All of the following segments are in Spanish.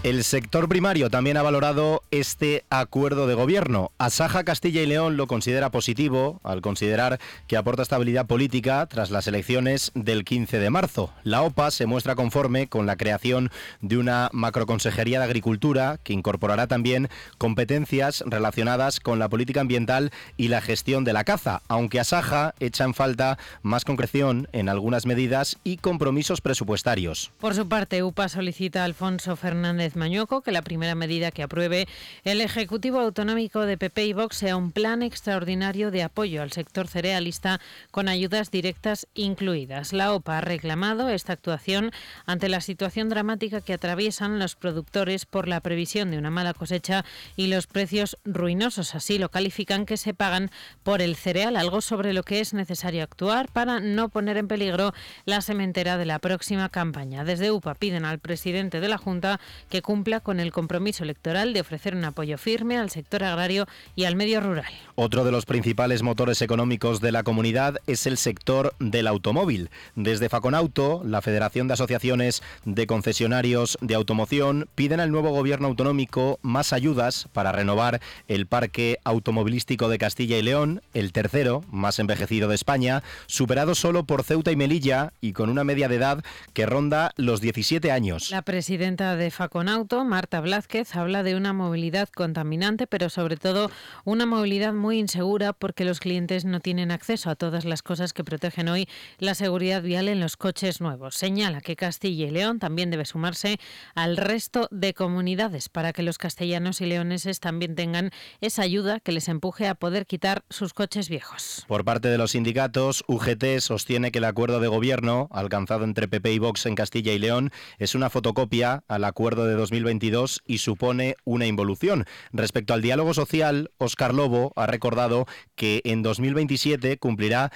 El sector primario también ha valorado este acuerdo de gobierno. Asaja Castilla y León lo considera positivo al considerar que aporta estabilidad política tras las elecciones del 15 de marzo. La OPA se muestra conforme con la creación de una macroconsejería de Agricultura que incorporará también competencias relacionadas con la política ambiental y la gestión de la caza, aunque Asaja echa en falta más concreción en algunas medidas y compromisos presupuestarios. Por su parte, UPA solicita a Alfonso Fernández Mañueco que la primera medida que apruebe el Ejecutivo Autonómico de PP y Vox sea un plan extraordinario de apoyo al sector cerealista con ayudas directas incluidas. La OPA ha reclamado esta actuación ante la situación dramática que atraviesan los productores por la previsión de una mala cosecha y los precios ruinosos. Así lo califican, que se pagan por el cereal, algo sobre lo que es necesario actuar para no poner en peligro la sementera de la próxima campaña. Desde UPA piden al presidente de la Junta que cumpla con el compromiso electoral de ofrecer un apoyo firme al sector agrario y al medio rural. Otro de los principales motores económicos de la comunidad es el sector del automóvil. Desde Faconauto, la Federación de Asociaciones de Concesionarios de Automoción, piden al nuevo gobierno autonómico más ayudas para renovar el parque automovilístico de Castilla y León, el tercero más envejecido de España, superado solo por Ceuta y Melilla y con una media de edad que ronda los 17 años. La presidenta de Faconauto, Marta Blázquez, habla de una movilidad contaminante, pero sobre todo una movilidad muy insegura porque los clientes no tienen acceso a todas las cosas que protegen hoy la seguridad vial en los coches nuevos. Señala que Castilla y León también debe sumarse al resto de comunidades para que los castellanos y leoneses también tengan esa ayuda que les empuje a poder quitar sus coches viejos. Por parte de los sindicatos, UGT sostiene que el acuerdo de gobierno alcanzado entre PP y Vox en Castilla y León es una fotocopia al acuerdo de 2022 y supone una involución. Respecto al diálogo social, Óscar Lobo ha recordado que en 2027 cumplirá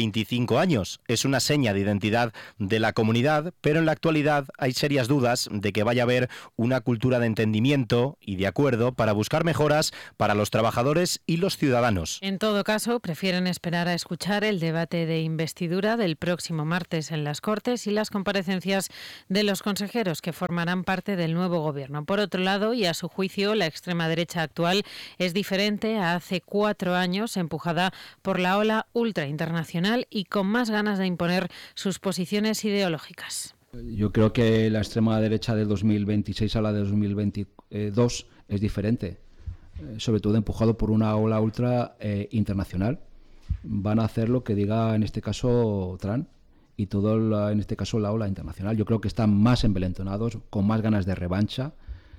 25 años. Es una seña de identidad de la comunidad, pero en la actualidad hay serias dudas de que vaya a haber una cultura de entendimiento y de acuerdo para buscar mejoras para los trabajadores y los ciudadanos. En todo caso, prefieren esperar a escuchar el debate de investidura del próximo martes en las Cortes y las comparecencias de los consejeros que formarán parte del nuevo gobierno. Por otro lado, y a su juicio, la extrema derecha actual es diferente a hace 4 años, empujada por la ola ultrainternacional y con más ganas de imponer sus posiciones ideológicas. Yo creo que la extrema derecha del 2026 a la de 2022 es diferente, sobre todo empujado por una ola ultra internacional. Van a hacer lo que diga en este caso Trump y en este caso la ola internacional. Yo creo que están más envalentonados, con más ganas de revancha,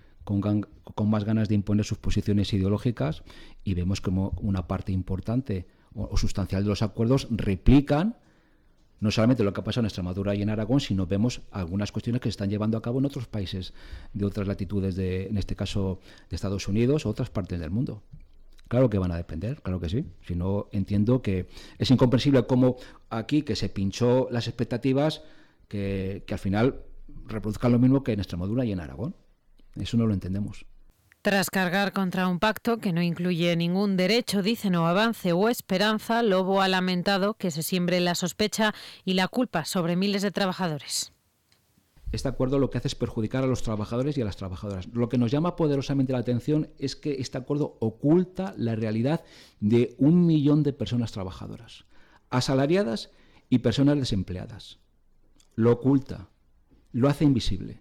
con más ganas de imponer sus posiciones ideológicas, y vemos como una parte importante o sustancial de los acuerdos replican no solamente lo que ha pasado en Extremadura y en Aragón, sino vemos algunas cuestiones que se están llevando a cabo en otros países de otras latitudes, en este caso de Estados Unidos o otras partes del mundo. Claro que van a depender, claro que sí. Si no, entiendo que es incomprensible cómo aquí, que se pinchó las expectativas, que al final reproduzcan lo mismo que en Extremadura y en Aragón. Eso no lo entendemos. Tras cargar contra un pacto que no incluye ningún derecho, dicen, o avance o esperanza, Lobo ha lamentado que se siembre la sospecha y la culpa sobre miles de trabajadores. Este acuerdo lo que hace es perjudicar a los trabajadores y a las trabajadoras. Lo que nos llama poderosamente la atención es que este acuerdo oculta la realidad de 1 millón de personas trabajadoras, asalariadas y personas desempleadas. Lo oculta, lo hace invisible.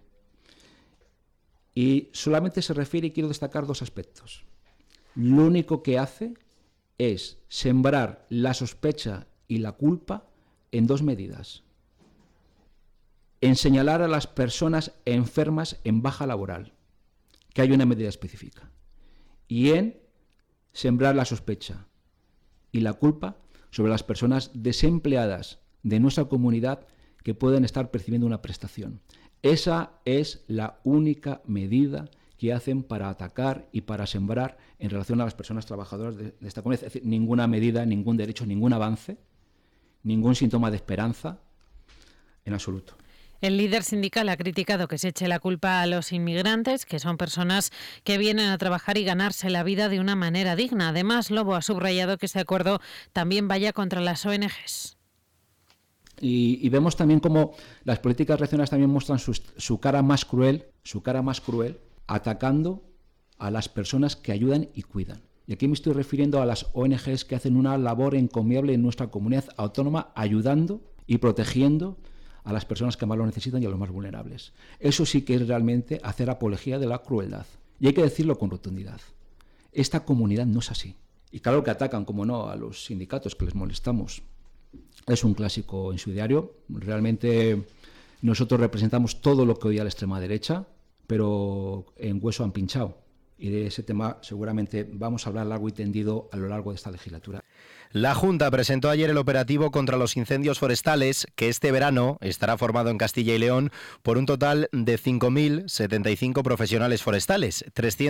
Y solamente se refiere, y quiero destacar 2 aspectos. Lo único que hace es sembrar la sospecha y la culpa en 2 medidas. En señalar a las personas enfermas en baja laboral, que hay una medida específica, y en sembrar la sospecha y la culpa sobre las personas desempleadas de nuestra comunidad que pueden estar percibiendo una prestación. Esa es la única medida que hacen para atacar y para sembrar en relación a las personas trabajadoras de esta comunidad. Es decir, ninguna medida, ningún derecho, ningún avance, ningún síntoma de esperanza en absoluto. El líder sindical ha criticado que se eche la culpa a los inmigrantes, que son personas que vienen a trabajar y ganarse la vida de una manera digna. Además, Lobo ha subrayado que este acuerdo también vaya contra las ONGs. Y vemos también cómo las políticas regionales también muestran su cara más cruel, atacando a las personas que ayudan y cuidan. Y aquí me estoy refiriendo a las ONGs que hacen una labor encomiable en nuestra comunidad autónoma, ayudando y protegiendo a las personas que más lo necesitan y a los más vulnerables. Eso sí que es realmente hacer apología de la crueldad. Y hay que decirlo con rotundidad. Esta comunidad no es así. Y claro que atacan, como no, a los sindicatos que les molestamos. Es un clásico en su diario. Realmente nosotros representamos todo lo que odia la extrema derecha, pero en hueso han pinchado. Y de ese tema seguramente vamos a hablar largo y tendido a lo largo de esta legislatura. La Junta presentó ayer el operativo contra los incendios forestales, que este verano estará formado en Castilla y León por un total de 5.075 profesionales forestales,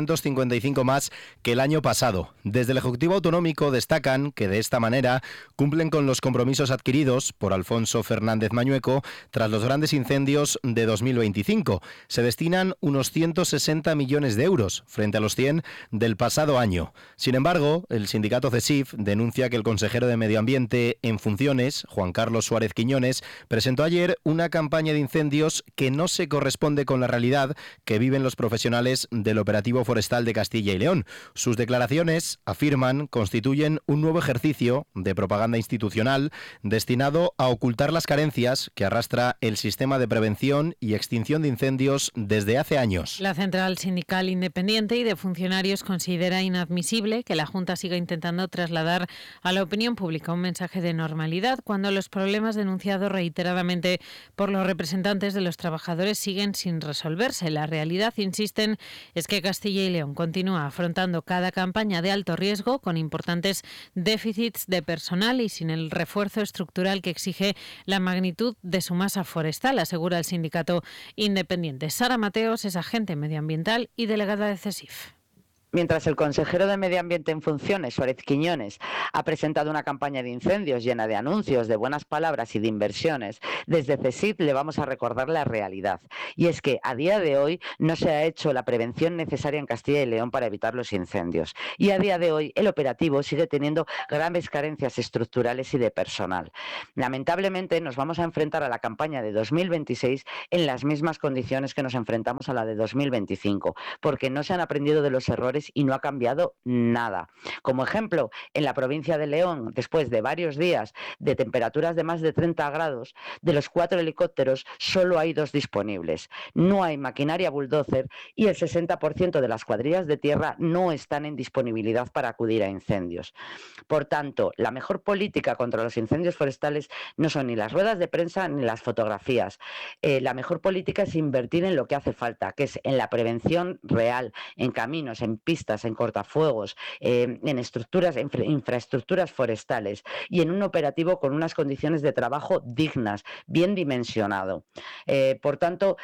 355 más que el año pasado. Desde el Ejecutivo Autonómico destacan que de esta manera cumplen con los compromisos adquiridos por Alfonso Fernández Mañueco tras los grandes incendios de 2025. Se destinan unos 160 millones de euros frente a los 100 del pasado año. Sin embargo, el sindicato CESIF denuncia que el consejero de Medio Ambiente en funciones, Juan Carlos Suárez Quiñones, presentó ayer una campaña de incendios que no se corresponde con la realidad que viven los profesionales del operativo forestal de Castilla y León. Sus declaraciones, afirman, constituyen un nuevo ejercicio de propaganda institucional destinado a ocultar las carencias que arrastra el sistema de prevención y extinción de incendios desde hace años. La Central Sindical Independiente y de Funcionarios considera inadmisible que la Junta siga intentando trasladar a la opinión pública un mensaje de normalidad cuando los problemas denunciados reiteradamente por los representantes de los trabajadores siguen sin resolverse. La realidad, insisten, es que Castilla y León continúa afrontando cada campaña de alto riesgo con importantes déficits de personal y sin el refuerzo estructural que exige la magnitud de su masa forestal, asegura el sindicato independiente. Sara Mateos es agente medioambiental y delegada de CESIF. Mientras el consejero de Medio Ambiente en funciones, Suárez Quiñones, ha presentado una campaña de incendios llena de anuncios, de buenas palabras y de inversiones, desde CESIF le vamos a recordar la realidad. Y es que a día de hoy no se ha hecho la prevención necesaria en Castilla y León para evitar los incendios. Y a día de hoy el operativo sigue teniendo graves carencias estructurales y de personal. Lamentablemente nos vamos a enfrentar a la campaña de 2026 en las mismas condiciones que nos enfrentamos a la de 2025, porque no se han aprendido de los errores y no ha cambiado nada. Como ejemplo, en la provincia de León, después de varios días de temperaturas de más de 30 grados, de los 4 helicópteros solo hay 2 disponibles. No hay maquinaria bulldozer y el 60% de las cuadrillas de tierra no están en disponibilidad para acudir a incendios. Por tanto, la mejor política contra los incendios forestales no son ni las ruedas de prensa ni las fotografías. La mejor política es invertir en lo que hace falta, que es en la prevención real, en caminos, en pistas, en cortafuegos, en estructuras, en infraestructuras forestales y en un operativo con unas condiciones de trabajo dignas, bien dimensionado. Por tanto,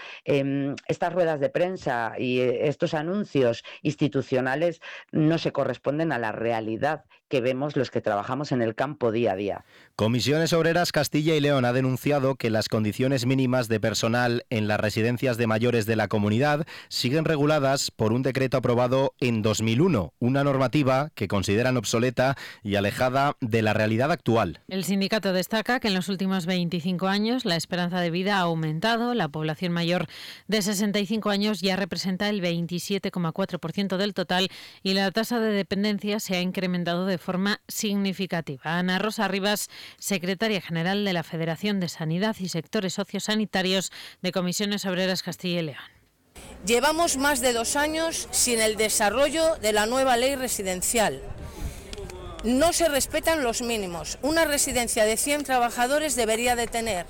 estas ruedas de prensa y estos anuncios institucionales no se corresponden a la realidad que vemos los que trabajamos en el campo día a día. Comisiones Obreras Castilla y León ha denunciado que las condiciones mínimas de personal en las residencias de mayores de la comunidad siguen reguladas por un decreto aprobado en 2001, una normativa que consideran obsoleta y alejada de la realidad actual. El sindicato destaca que en los últimos 25 años la esperanza de vida ha aumentado, la población mayor de 65 años ya representa el 27,4% del total y la tasa de dependencia se ha incrementado de forma significativa. Ana Rosa Rivas, secretaria general de la Federación de Sanidad y Sectores Sociosanitarios de Comisiones Obreras Castilla y León. Llevamos más de 2 años sin el desarrollo de la nueva ley residencial. No se respetan los mínimos. Una residencia de 100 trabajadores debería de tener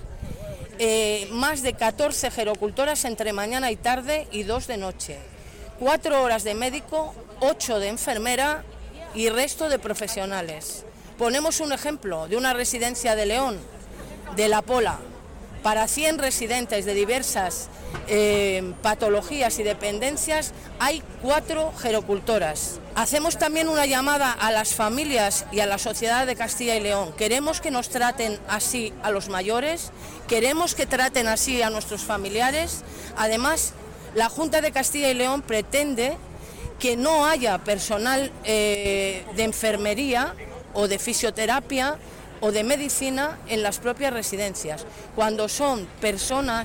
más de 14 gerocultoras entre mañana y tarde y 2 de noche, 4 horas de médico, 8 de enfermera y resto de profesionales. Ponemos un ejemplo de una residencia de León, de La Pola, para 100 residentes de diversas patologías y dependencias hay 4 gerocultoras. Hacemos también una llamada a las familias y a la sociedad de Castilla y León. Queremos que nos traten así a los mayores, queremos que traten así a nuestros familiares. Además, la Junta de Castilla y León pretende que no haya personal de enfermería o de fisioterapia o de medicina en las propias residencias, cuando son personas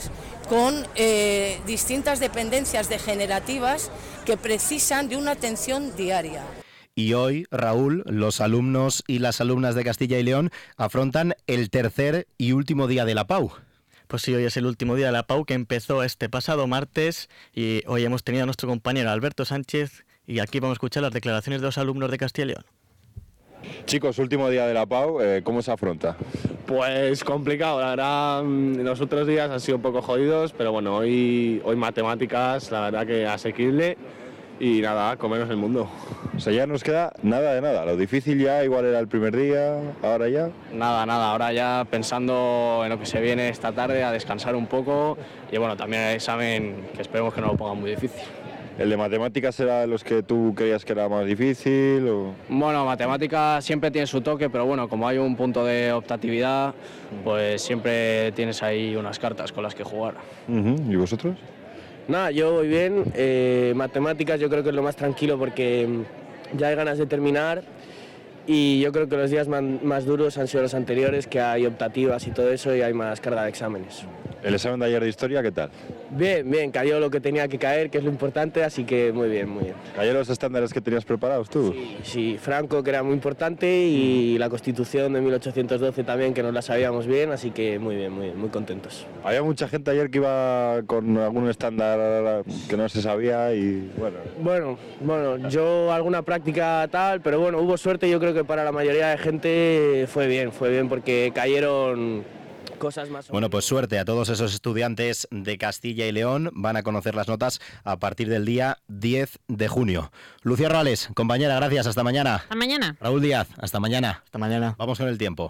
con distintas dependencias degenerativas que precisan de una atención diaria. Y hoy, Raúl, los alumnos y las alumnas de Castilla y León afrontan el tercer y último día de la PAU. Pues sí, hoy es el último día de la PAU, que empezó este pasado martes, y hoy hemos tenido a nuestro compañero Alberto Sánchez, y aquí vamos a escuchar las declaraciones de los alumnos de Castilla y León. Chicos, último día de la PAU, ¿cómo se afronta? Pues complicado, la verdad, los otros días han sido un poco jodidos, pero bueno, hoy matemáticas, la verdad que asequible, y nada, comernos el mundo. O sea, ya nos queda nada de nada, lo difícil ya igual era el primer día, ahora ya... Nada, ahora ya pensando en lo que se viene esta tarde, a descansar un poco, y bueno, también el examen, que esperemos que no lo pongan muy difícil. ¿El de matemáticas era de los que tú creías que era más difícil? O... Bueno, matemáticas siempre tiene su toque, pero bueno, como hay un punto de optatividad, pues siempre tienes ahí unas cartas con las que jugar. ¿Y vosotros? Nada, yo voy bien. Matemáticas yo creo que es lo más tranquilo porque ya hay ganas de terminar, y yo creo que los días más duros han sido los anteriores, que hay optativas y todo eso y hay más carga de exámenes. ¿El examen de ayer de historia qué tal? Bien, cayó lo que tenía que caer, que es lo importante, así que muy bien. ¿Cayeron los estándares que tenías preparados tú? Sí, Franco, que era muy importante, y la Constitución de 1812 también, que nos la sabíamos bien, así que muy bien, muy contentos. Había mucha gente ayer que iba con algún estándar que no se sabía y Bueno, yo alguna práctica tal, pero bueno, hubo suerte. Yo creo que para la mayoría de gente fue bien porque cayeron cosas más... Bueno, pues suerte a todos esos estudiantes de Castilla y León. Van a conocer las notas a partir del día 10 de junio. Lucía Rales, compañera, gracias. Hasta mañana. Hasta mañana. Raúl Díaz, hasta mañana. Hasta mañana. Vamos con el tiempo.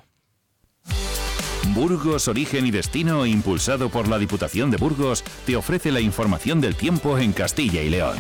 Burgos, Origen y Destino, impulsado por la Diputación de Burgos, te ofrece la información del tiempo en Castilla y León.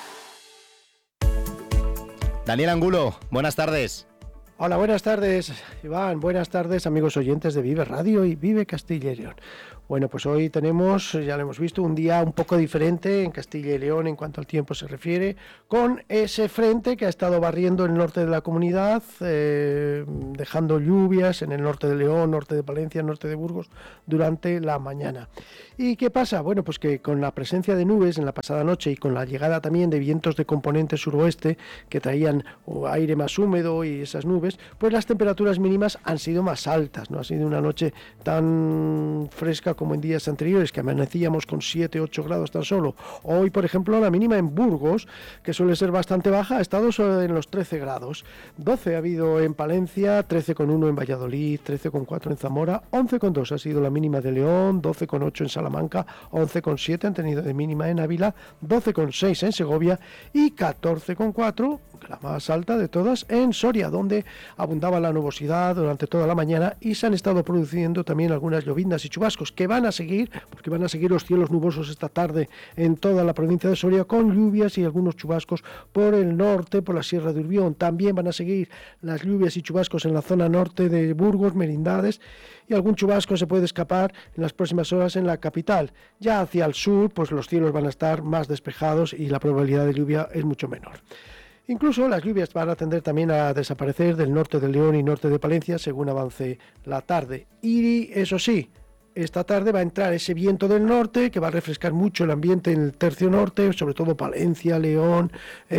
Daniel Angulo, buenas tardes. Hola, buenas tardes, Iván. Buenas tardes, amigos oyentes de Vive Radio y Vive Castilla y León. Bueno, pues hoy tenemos, ya lo hemos visto, un día un poco diferente en Castilla y León en cuanto al tiempo se refiere, con ese frente que ha estado barriendo el norte de la comunidad, dejando lluvias en el norte de León, norte de Palencia, norte de Burgos durante la mañana. ¿Y qué pasa? Bueno, pues que con la presencia de nubes en la pasada noche y con la llegada también de vientos de componente suroeste que traían aire más húmedo y esas nubes, pues las temperaturas mínimas han sido más altas, no ha sido una noche tan fresca como en días anteriores, que amanecíamos con 7-8 grados tan solo. Hoy, por ejemplo, la mínima en Burgos, que suele ser bastante baja, ha estado en los 13 grados. 12 ha habido en Palencia, 13,1 en Valladolid, 13,4 en Zamora, 11,2 ha sido la mínima de León, 12,8 en Salamanca, 11,7 han tenido de mínima en Ávila, 12,6 en Segovia y 14,4, la más alta de todas, en Soria, donde abundaba la nubosidad durante toda la mañana y se han estado produciendo también algunas lloviznas y chubascos que van a seguir, porque van a seguir los cielos nubosos esta tarde en toda la provincia de Soria, con lluvias y algunos chubascos por el norte, por la Sierra de Urbión. También van a seguir las lluvias y chubascos en la zona norte de Burgos, Merindades, y algún chubasco se puede escapar en las próximas horas en la capital. Ya hacia el sur, pues los cielos van a estar más despejados y la probabilidad de lluvia es mucho menor. Incluso las lluvias van a tender también a desaparecer del norte de León y norte de Palencia según avance la tarde. Y eso sí, esta tarde va a entrar ese viento del norte que va a refrescar mucho el ambiente en el tercio norte, sobre todo Palencia, León,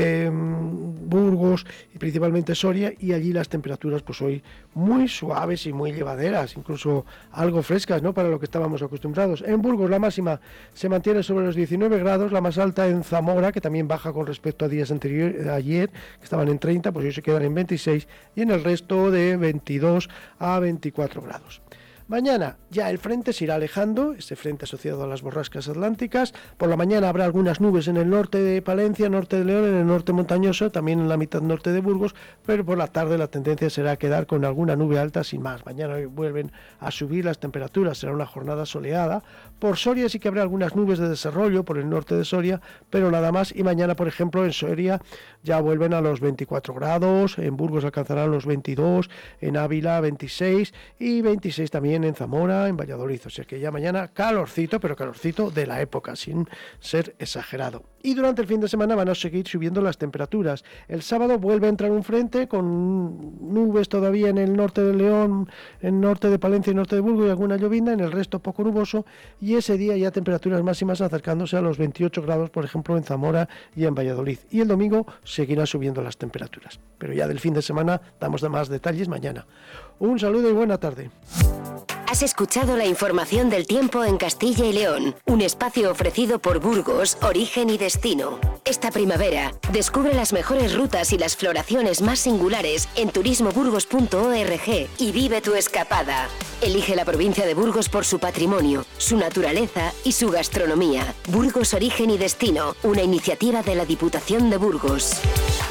Burgos y principalmente Soria, y allí las temperaturas pues hoy muy suaves y muy llevaderas, incluso algo frescas, ¿no?, para lo que estábamos acostumbrados. En Burgos la máxima se mantiene sobre los 19 grados, la más alta en Zamora, que también baja con respecto a días anteriores, ayer, que estaban en 30, pues hoy se quedan en 26, y en el resto de 22 a 24 grados. Mañana ya el frente se irá alejando, ese frente asociado a las borrascas atlánticas. Por la mañana habrá algunas nubes en el norte de Palencia, norte de León, en el norte montañoso, también en la mitad norte de Burgos, pero por la tarde la tendencia será quedar con alguna nube alta sin más. Mañana vuelven a subir las temperaturas, será una jornada soleada. Por Soria sí que habrá algunas nubes de desarrollo por el norte de Soria, pero nada más. Y mañana, por ejemplo, en Soria ya vuelven a los 24 grados, en Burgos alcanzarán los 22, en Ávila 26 y 26 también también en Zamora, en Valladolid. O sea que ya mañana calorcito, pero calorcito de la época, sin ser exagerado. Y durante el fin de semana van a seguir subiendo las temperaturas. El sábado vuelve a entrar un frente con nubes todavía en el norte de León, en el norte de Palencia y norte de Burgos y alguna llovizna, en el resto poco nuboso, y ese día ya temperaturas máximas acercándose a los 28 grados, por ejemplo, en Zamora y en Valladolid. Y el domingo seguirán subiendo las temperaturas. Pero ya del fin de semana damos más detalles mañana. Un saludo y buena tarde. Has escuchado la información del tiempo en Castilla y León, un espacio ofrecido por Burgos, Origen y Destino. Esta primavera, descubre las mejores rutas y las floraciones más singulares en turismoburgos.org y vive tu escapada. Elige la provincia de Burgos por su patrimonio, su naturaleza y su gastronomía. Burgos, Origen y Destino, una iniciativa de la Diputación de Burgos.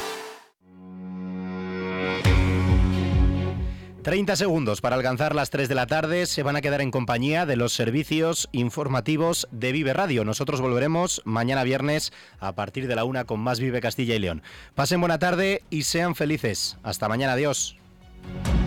30 segundos para alcanzar las 3 de la tarde. Se van a quedar en compañía de los servicios informativos de Vive Radio. Nosotros volveremos mañana viernes a partir de la 1 con más Vive Castilla y León. Pasen buena tarde y sean felices. Hasta mañana. Adiós.